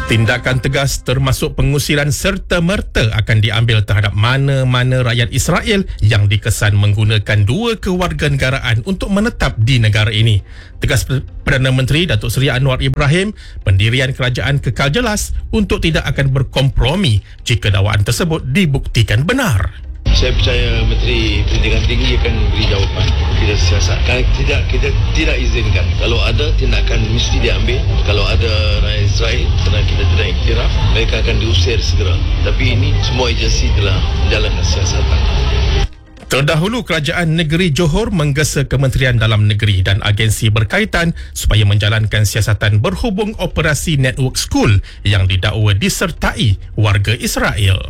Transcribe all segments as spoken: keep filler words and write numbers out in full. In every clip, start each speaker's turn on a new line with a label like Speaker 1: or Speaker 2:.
Speaker 1: Tindakan tegas termasuk pengusiran serta-merta akan diambil terhadap mana-mana rakyat Israel yang dikesan menggunakan dua kewarganegaraan untuk menetap di negara ini. Tegas Perdana Menteri Datuk Seri Anwar Ibrahim, pendirian kerajaan kekal jelas untuk tidak akan berkompromi jika dakwaan tersebut dibuktikan benar.
Speaker 2: Saya percaya Menteri Pendidikan Tinggi akan beri jawapan. Kita siasat. Kalau tidak, kita tidak izinkan. Kalau ada tindakan mesti diambil. Kalau ada rakyat Israel kerana kita tidak iktiraf, mereka akan diusir segera. Tapi ini semua agensi telah menjalankan siasatan.
Speaker 1: Terdahulu, Kerajaan Negeri Johor menggesa Kementerian Dalam Negeri dan agensi berkaitan supaya menjalankan siasatan berhubung operasi Network School yang didakwa disertai warga Israel.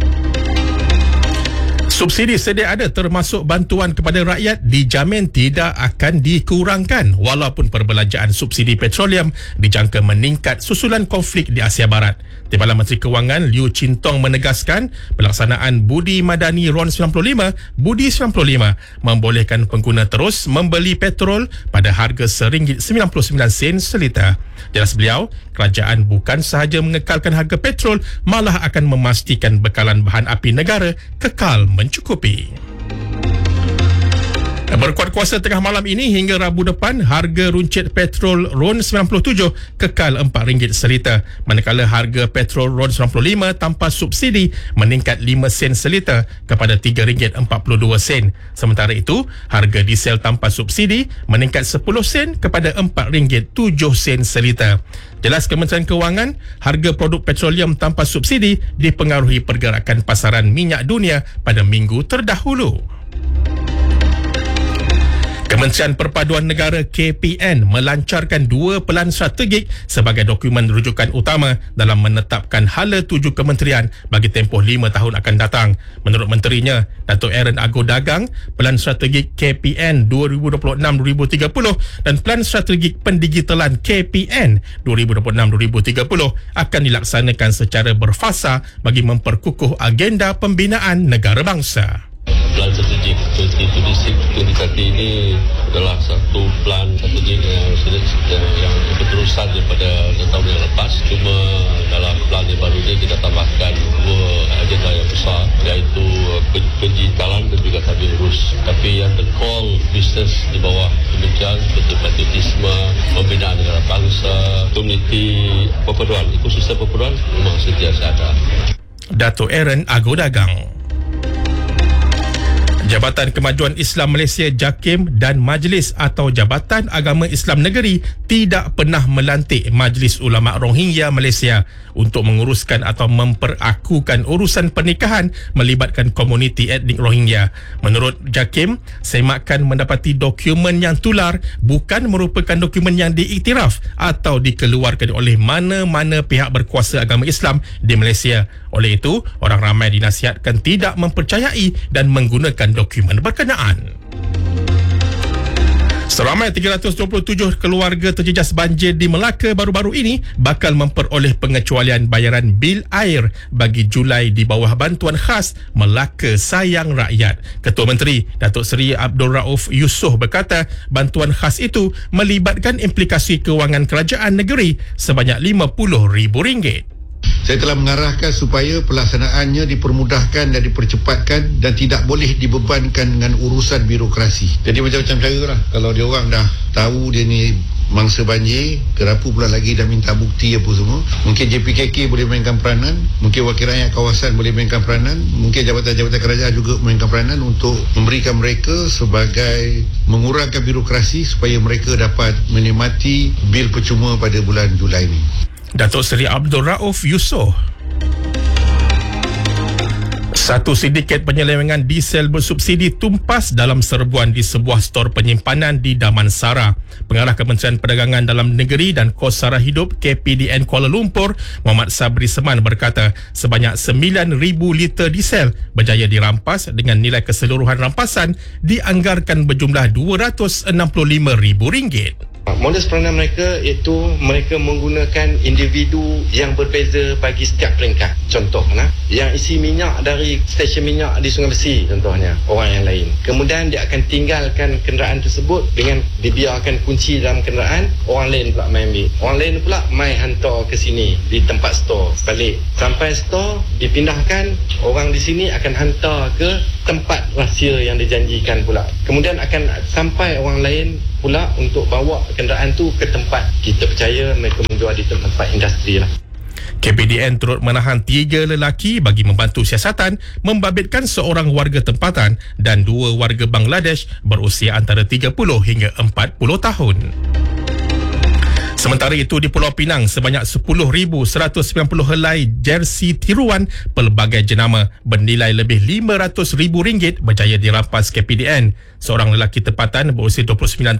Speaker 1: Subsidi sedia ada termasuk bantuan kepada rakyat dijamin tidak akan dikurangkan walaupun perbelanjaan subsidi petroleum dijangka meningkat susulan konflik di Asia Barat. Timbalan Menteri Kewangan Liu Chin Tong menegaskan pelaksanaan Budi Madani R O N sembilan puluh lima Budi sembilan puluh lima membolehkan pengguna terus membeli petrol pada harga seringgit sembilan puluh sembilan sen seliter. Jelas beliau, kerajaan bukan sahaja mengekalkan harga petrol, malah akan memastikan bekalan bahan api negara kekal mencukupi. Berkuat kuasa tengah malam ini hingga Rabu depan, harga runcit petrol R O N sembilan puluh tujuh kekal empat ringgit seliter, manakala harga petrol R O N sembilan puluh lima tanpa subsidi meningkat lima sen seliter kepada tiga ringgit empat puluh dua sen. Sementara itu, harga diesel tanpa subsidi meningkat sepuluh sen kepada empat ringgit tujuh sen seliter. Jelas Kementerian Kewangan, harga produk petroleum tanpa subsidi dipengaruhi pergerakan pasaran minyak dunia pada minggu terdahulu. Kementerian Perpaduan Negara K P N melancarkan dua pelan strategik sebagai dokumen rujukan utama dalam menetapkan hala tuju kementerian bagi tempoh lima tahun akan datang. Menurut menterinya, Datuk Aaron Ago Dagang, pelan strategik K P N dua ribu dua puluh enam hingga dua ribu tiga puluh dan pelan strategik pendigitalan K P N dua ribu dua puluh enam hingga dua ribu tiga puluh akan dilaksanakan secara berfasa bagi memperkukuh agenda pembinaan negara bangsa.
Speaker 3: Plan strategik dua ribu dua puluh enam dua ribu tiga puluh ini adalah satu plan strategik yang, yang, yang berterusan daripada tahun yang lepas. Cuma dalam plan yang baru ini kita tambahkan dua agenda yang besar, iaitu pendigitalan dan juga tabir urus. Tapi yang tercall bisnes di bawah kementerian seperti patriotisme, pembinaan negara bangsa, komuniti perpaduan, ekosistem perpaduan memang sentiasa ada.
Speaker 1: Datuk Aaron Ago Dagang. Jabatan Kemajuan Islam Malaysia JAKIM dan Majlis atau Jabatan Agama Islam Negeri tidak pernah melantik Majlis Ulama Rohingya Malaysia untuk menguruskan atau memperakukan urusan pernikahan melibatkan komuniti etnik Rohingya. Menurut JAKIM, semakan mendapati dokumen yang tular bukan merupakan dokumen yang diiktiraf atau dikeluarkan oleh mana-mana pihak berkuasa agama Islam di Malaysia. Oleh itu, orang ramai dinasihatkan tidak mempercayai dan menggunakan dokumen berkenaan. Seramai tiga ratus dua puluh tujuh keluarga terjejas banjir di Melaka baru-baru ini bakal memperoleh pengecualian bayaran bil air bagi Julai di bawah bantuan khas Melaka Sayang Rakyat. Ketua Menteri Datuk Seri Abdul Rauf Yusof berkata bantuan khas itu melibatkan implikasi kewangan kerajaan negeri sebanyak lima puluh ribu ringgit.
Speaker 4: Saya telah mengarahkan supaya pelaksanaannya dipermudahkan dan dipercepatkan dan tidak boleh dibebankan dengan urusan birokrasi. Jadi macam-macam cara lah. Kalau dia orang dah tahu dia ni mangsa banjir, kenapa pula lagi dah minta bukti apa semua. Mungkin J P K K boleh mainkan peranan, mungkin wakil rakyat kawasan boleh mainkan peranan, mungkin jabatan-jabatan kerajaan juga mainkan peranan untuk memberikan mereka sebagai mengurangkan birokrasi supaya mereka dapat menikmati bil percuma pada bulan Julai ini.
Speaker 1: Datuk Seri Abdul Rauf Yusof. Satu sindiket penyelewengan diesel bersubsidi tumpas dalam serbuan di sebuah stor penyimpanan di Damansara. Pengarah Kementerian Perdagangan Dalam Negeri dan Kos Sara Hidup K P D N Kuala Lumpur, Muhammad Sabri Seman berkata sebanyak sembilan ribu liter diesel berjaya dirampas dengan nilai keseluruhan rampasan dianggarkan berjumlah dua ratus enam puluh lima ribu ringgit.
Speaker 5: Modus peranan mereka iaitu mereka menggunakan individu yang berbeza bagi setiap peringkat. Contoh, nah, yang isi minyak dari stesen minyak di Sungai Besi contohnya, orang yang lain. Kemudian dia akan tinggalkan kenderaan tersebut dengan dibiarkan kunci dalam kenderaan, orang lain pula mai ambil. Orang lain pula mai hantar ke sini di tempat store. Balik sampai store dipindahkan, orang di sini akan hantar ke tempat rahsia yang dijanjikan pula. Kemudian akan sampai orang lain pula untuk bawa kenderaan tu ke tempat kita percaya mereka menjual di tempat industri lah.
Speaker 1: K P D N turut menahan tiga lelaki bagi membantu siasatan membabitkan seorang warga tempatan dan dua warga Bangladesh berusia antara tiga puluh hingga empat puluh tahun. Sementara itu di Pulau Pinang, sebanyak sepuluh ribu seratus sembilan puluh helai jersey tiruan pelbagai jenama bernilai lebih lima ratus ribu ringgit berjaya dirampas K P D N. Seorang lelaki tempatan berusia dua puluh sembilan